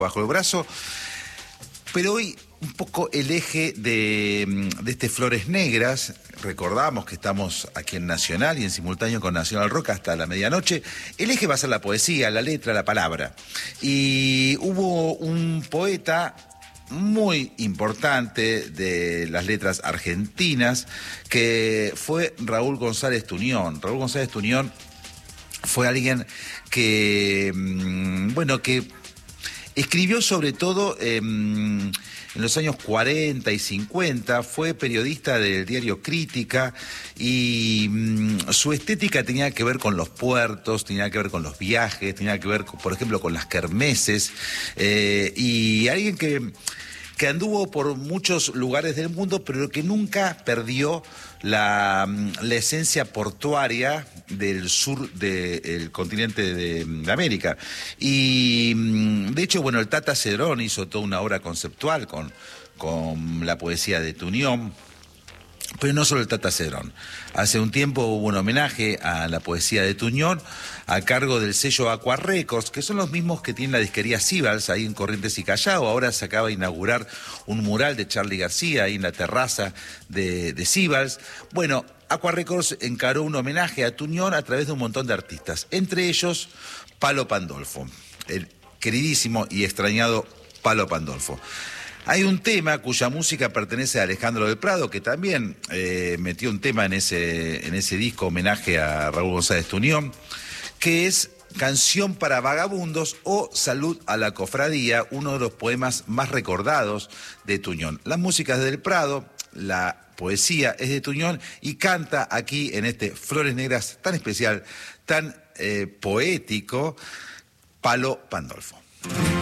bajo el brazo, pero hoy un poco el eje de este Flores Negras. Recordamos que estamos aquí en Nacional y en simultáneo con Nacional Rock hasta la medianoche. El eje va a ser la poesía, la letra, la palabra. Y hubo un poeta muy importante de las letras argentinas que fue Raúl González Tuñón. Raúl González Tuñón fue alguien que, que escribió sobre todo en los años 40 y 50, fue periodista del diario Crítica y su estética tenía que ver con los puertos, tenía que ver con los viajes, tenía que ver, por ejemplo, con las kermeses, y alguien que anduvo por muchos lugares del mundo, pero que nunca perdió la esencia portuaria del sur del continente de América. Y de hecho, el Tata Cedrón hizo toda una obra conceptual con la poesía de Tuñón. Pero no solo el Tata Cedrón. Hace un tiempo hubo un homenaje a la poesía de Tuñón a cargo del sello Aqua Records, que son los mismos que tiene la disquería Sibals ahí en Corrientes y Callao. Ahora se acaba de inaugurar un mural de Charly García ahí en la terraza de Sibals. Bueno, Aqua Records encaró un homenaje a Tuñón a través de un montón de artistas, entre ellos Palo Pandolfo, el queridísimo y extrañado Palo Pandolfo. Hay un tema cuya música pertenece a Alejandro del Prado, que también metió un tema en ese disco homenaje a Raúl González Tuñón, que es Canción para Vagabundos o Salud a la Cofradía, uno de los poemas más recordados de Tuñón. La música es del Prado, la poesía es de Tuñón y canta aquí en este Flores Negras tan especial, tan poético, Palo Pandolfo.